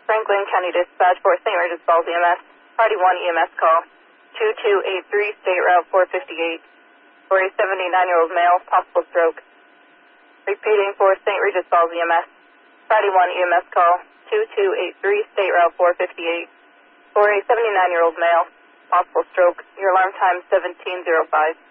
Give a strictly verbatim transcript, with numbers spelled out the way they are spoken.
Franklin County Dispatch for Saint Regis Falls E M S. Party one E M S call. two two eight three, State Route four fifty-eight. For a seventy-nine-year-old male, possible stroke. Repeating for Saint Regis Falls E M S. Party one E M S call. two two eight three, State Route four fifty-eight. For a seventy-nine-year-old male, possible stroke. Your alarm time seventeen oh five.